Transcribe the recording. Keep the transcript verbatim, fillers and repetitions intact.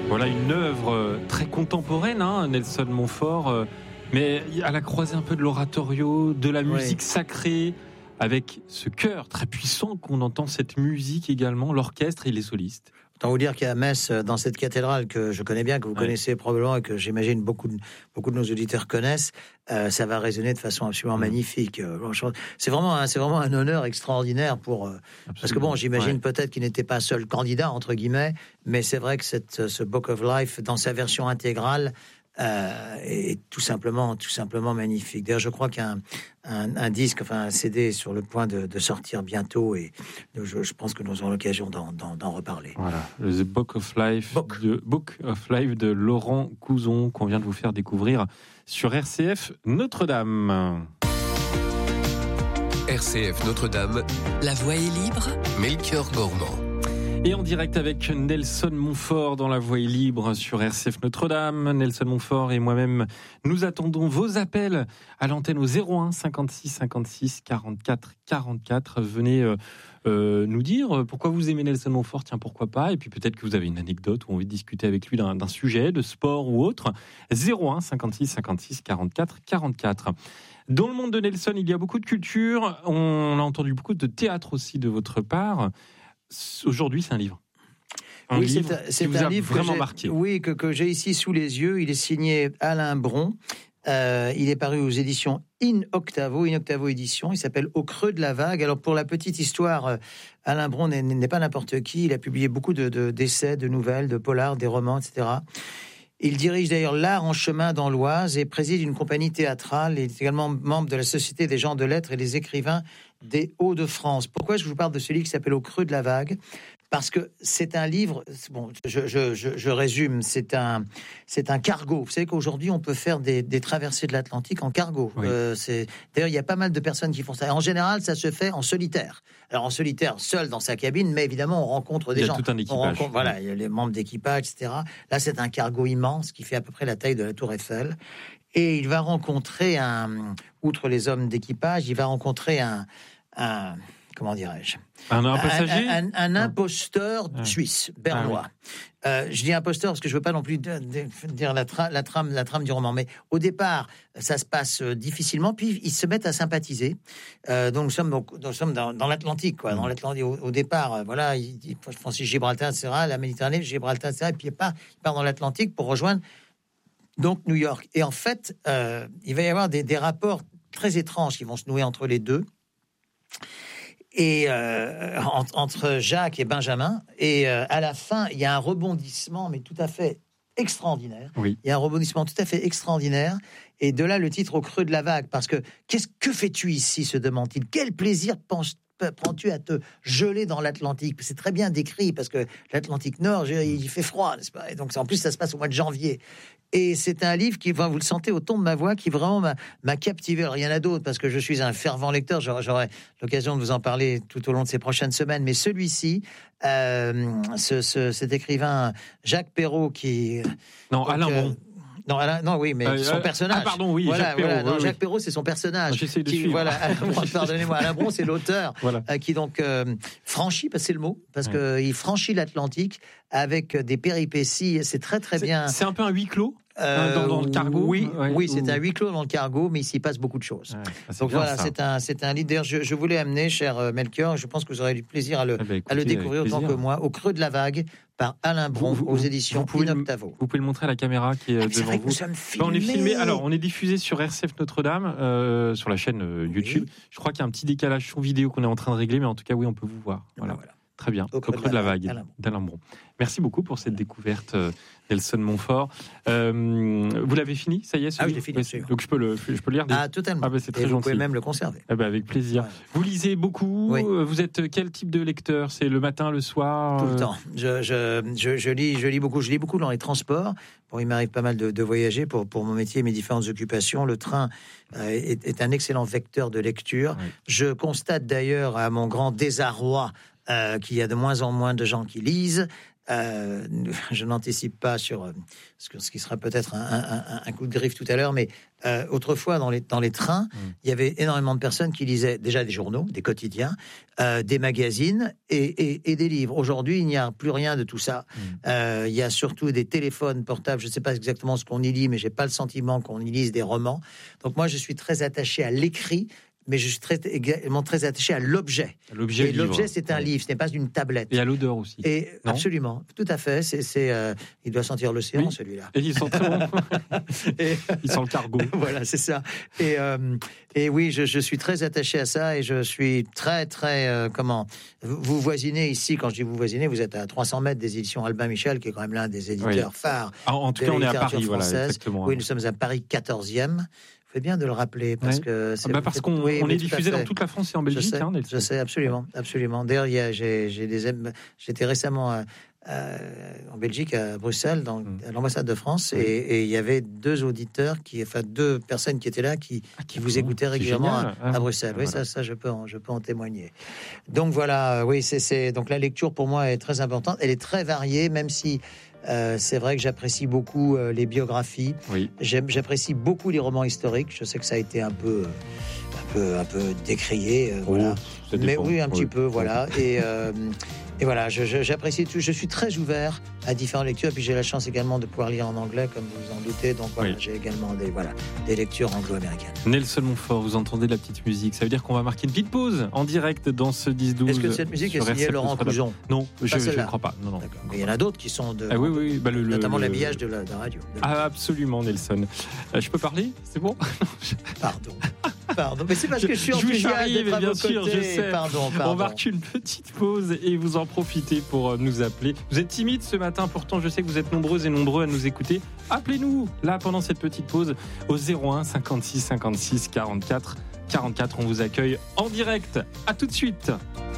Voilà une œuvre très contemporaine, hein, Nelson Montfort, mais à la croisée un peu de l'oratorio, de la musique oui. sacrée, avec ce chœur très puissant qu'on entend, cette musique également, l'orchestre et les solistes. Autant vous dire qu'il y a Metz, dans cette cathédrale que je connais bien, que vous ouais. connaissez probablement et que j'imagine beaucoup de, beaucoup de nos auditeurs connaissent, euh, ça va résonner de façon absolument mmh. magnifique. C'est vraiment, un, c'est vraiment un honneur extraordinaire pour... Euh, parce que bon, j'imagine ouais. peut-être qu'il n'était pas seul candidat, entre guillemets, mais c'est vrai que cette, ce Book of Life, dans sa version intégrale, Euh, est tout simplement, tout simplement magnifique. D'ailleurs, je crois qu'un un, un disque, enfin un C D est sur le point de, de sortir bientôt et je, je pense que nous aurons l'occasion d'en, d'en, d'en reparler. Voilà, le The Book of Life, Book. De, Book of Life de Laurent Couzon qu'on vient de vous faire découvrir sur R C F Notre-Dame. R C F Notre-Dame, la voix est libre. Melchior Gormand. Et en direct avec Nelson Montfort dans La Voix est libre sur R C F Notre-Dame. Nelson Montfort et moi-même, nous attendons vos appels à l'antenne au zéro un cinquante-six cinquante-six quarante-quatre quarante-quatre. Venez euh, euh, nous dire pourquoi vous aimez Nelson Montfort, tiens pourquoi pas. Et puis peut-être que vous avez une anecdote ou envie de discuter avec lui d'un, d'un sujet, de sport ou autre. zéro un cinquante-six cinquante-six quarante-quatre quarante-quatre. Dans le monde de Nelson, il y a beaucoup de culture. On a entendu beaucoup de théâtre aussi de votre part. Aujourd'hui, c'est un livre. Un oui, livre c'est, c'est qui vous un a livre vraiment que marqué. Oui, que, que j'ai ici sous les yeux. Il est signé Alain Bron. Euh, il est paru aux éditions In Octavo, In Octavo édition. Il s'appelle Au creux de la vague. Alors, pour la petite histoire, Alain Bron n'est, n'est pas n'importe qui. Il a publié beaucoup de, de, d'essais, de nouvelles, de polars, des romans, et cetera. Il dirige d'ailleurs l'Art en chemin dans l'Oise et préside une compagnie théâtrale. Il est également membre de la Société des gens de lettres et des écrivains des Hauts-de-France. Pourquoi je vous parle de ce livre qui s'appelle Au creux de la vague ? Parce que c'est un livre, bon, je, je, je, je résume, c'est un, c'est un cargo. Vous savez qu'aujourd'hui, on peut faire des, des traversées de l'Atlantique en cargo. Oui. Euh, c'est, d'ailleurs, il y a pas mal de personnes qui font ça. En général, ça se fait en solitaire. Alors, en solitaire, seul dans sa cabine, mais évidemment, on rencontre des gens. Il y a gens. Tout un équipage. On rencontre, voilà, il y a les membres d'équipage, et cetera. Là, c'est un cargo immense qui fait à peu près la taille de la Tour Eiffel. Et il va rencontrer un, outre les hommes d'équipage, il va rencontrer un, un comment dirais-je, un, un passager, un, un, un imposteur ah. suisse, bernois. Ah oui. euh, je dis imposteur parce que je veux pas non plus dire la, tra- la trame, la trame du roman. Mais au départ, ça se passe difficilement, puis ils se mettent à sympathiser. Euh, donc nous sommes, donc, nous sommes dans, dans l'Atlantique, quoi. Mmh. Dans l'Atlantique, au, au départ, euh, voilà, il, il, Francis Gibraltar, et cetera, la Méditerranée, Gibraltar, et cetera. Et puis il part, il part dans l'Atlantique pour rejoindre donc New York. Et en fait, euh, il va y avoir des, des rapports très étranges qui vont se nouer entre les deux. Et euh, entre Jacques et Benjamin, et euh, à la fin, il y a un rebondissement, mais tout à fait extraordinaire. Oui. Il y a un rebondissement tout à fait extraordinaire, et de là le titre Au creux de la vague, parce que qu'est-ce que fais-tu ici, se demande-t-il. Quel plaisir penses prends-tu à te geler dans l'Atlantique ? C'est très bien décrit, parce que l'Atlantique Nord, il fait froid, n'est-ce pas ? Et donc en plus, ça se passe au mois de janvier. Et c'est un livre qui, vous le sentez au ton de ma voix, qui vraiment m'a, m'a captivé. Alors, il y en a d'autres, parce que je suis un fervent lecteur. J'aurai, j'aurai l'occasion de vous en parler tout au long de ces prochaines semaines. Mais celui-ci, euh, ce, ce, cet écrivain Jacques Perraut, qui... Non, donc, Alain Bron. Euh, Non, Alain, non, oui, mais euh, son personnage. Ah, pardon, oui, voilà, Jacques Perrault. Voilà, non, oui, Jacques oui. Perrault, c'est son personnage. J'essaie de qui, suivre. Voilà, pardonnez-moi, Alain Bron, c'est l'auteur voilà. euh, qui donc euh, franchit, parce que c'est le mot, parce ouais. que il franchit l'Atlantique avec des péripéties. C'est très très c'est, bien. C'est un peu un huis clos. Euh, dans, dans le cargo. Oui, ouais, oui, c'est ou... un huis clos dans le cargo, mais il s'y passe beaucoup de choses. Ouais, c'est donc voilà, ça. c'est un, c'est un leader. Je, je voulais amener, cher Melchior, je pense que vous aurez du plaisir à le, eh ben, écoutez, à le découvrir autant que moi, Au creux de la vague, par Alain Bron, vous, vous, aux éditions In Octavo. Vous pouvez le montrer à la caméra qui est ah, devant c'est vrai vous. Que nous sommes filmés. On est filmé. Alors, on est diffusé sur R C F Notre-Dame, euh, sur la chaîne euh, YouTube. Oui. Je crois qu'il y a un petit décalage son vidéo qu'on est en train de régler, mais en tout cas, oui, on peut vous voir. Voilà. voilà. Très bien, Au creux, Au creux de la, de la vague, vague d'Alain Bron. Merci beaucoup pour cette découverte, euh, Nelson Montfort. Euh, vous l'avez fini, ça y est, Ah oui, je l'ai fini. Oui, donc je peux le, je peux le lire. Des... Ah, totalement. Ah, bah, c'est très Et gentil. vous pouvez même le conserver. Ah, bah, avec plaisir. Ouais. Vous lisez beaucoup. Oui. Vous êtes quel type de lecteur ? C'est le matin, le soir ? Tout le temps. Je, je, je, je lis, je lis beaucoup. Je lis beaucoup dans les transports. Bon, il m'arrive pas mal de, de voyager pour pour mon métier et mes différentes occupations. Le train euh, est, est un excellent vecteur de lecture. Oui. Je constate d'ailleurs, à mon grand désarroi, euh, qu'il y a de moins en moins de gens qui lisent. Euh, je n'anticipe pas sur euh, ce, que, ce qui sera peut-être un, un, un coup de griffe tout à l'heure, mais euh, autrefois, dans les, dans les trains, mmh. il y avait énormément de personnes qui lisaient déjà des journaux, des quotidiens, euh, des magazines et, et, et des livres. Aujourd'hui, il n'y a plus rien de tout ça. Mmh. Euh, il y a surtout des téléphones portables. Je ne sais pas exactement ce qu'on y lit, mais je n'ai pas le sentiment qu'on y lise des romans. Donc moi, je suis très attaché à l'écrit, mais je suis très, également très attaché à l'objet. L'objet et l'objet, c'est un ouais. livre, ce n'est pas une tablette. Et à l'odeur aussi. Et absolument, tout à fait. C'est, c'est, euh, il doit sentir l'océan, oui. celui-là. Et il sent très bon. et, il sent le cargo. Voilà, c'est ça. Et, euh, et oui, je, je suis très attaché à ça et je suis très, très... Euh, comment vous voisinez ici, quand je dis vous voisinez, vous êtes à trois cents mètres des éditions Albin Michel, qui est quand même l'un des éditeurs oui. phares. En, en tout cas, on est à Paris, voilà, exactement. Oui, nous sommes à Paris quatorzième. C'est bien de le rappeler parce ouais. que c'est ah bah parce qu'on oui, on est diffusé dans toute la France et en Belgique. Je sais, hein, je sais absolument, absolument. D'ailleurs, il y a, j'ai, j'ai des, j'étais récemment à, à, en Belgique, à Bruxelles, dans, mm. à l'ambassade de France, oui. et, et il y avait deux auditeurs, qui, enfin deux personnes qui étaient là, qui, ah, qui vous écoutaient régulièrement à, à Bruxelles. Oui, voilà. ça, ça, je peux, en, je peux en témoigner. Donc voilà, oui, c'est, c'est donc la lecture pour moi est très importante. Elle est très variée, même si. Euh, c'est vrai que j'apprécie beaucoup euh, les biographies. Oui. J'aime, j'apprécie beaucoup les romans historiques. Je sais que ça a été un peu, un peu, un peu décrié, euh, oh, voilà. Mais oui, un oui. petit peu, voilà. Et, euh, et voilà, je, je, j'apprécie tout. Je suis très ouvert à différentes lectures. Et puis j'ai la chance également de pouvoir lire en anglais, comme vous en doutez. Donc voilà, oui. j'ai également des, voilà, des lectures anglo-américaines. Nelson Montfort, vous entendez la petite musique. Ça veut dire qu'on va marquer une petite pause en direct dans ce dix douze. Est-ce que cette musique est signée Laurent Couson? Non, je ne crois pas. Non, non. Mais il y en a d'autres qui sont de. Ah, oui, oui, bah, le, notamment le, l'habillage de la, de la radio. De ah, absolument, Nelson. Euh, je peux parler? C'est bon? Pardon. Pardon, mais c'est parce que je suis enthousiaste d'être à bien vos sûr, côtés. Je sais. Pardon, pardon. On marque une petite pause et vous en profitez pour nous appeler. Vous êtes timide ce matin, pourtant je sais que vous êtes nombreuses et nombreux à nous écouter. Appelez-nous là pendant cette petite pause au zéro un cinquante-six cinquante-six quarante-quatre quarante-quatre. On vous accueille en direct. À tout de suite.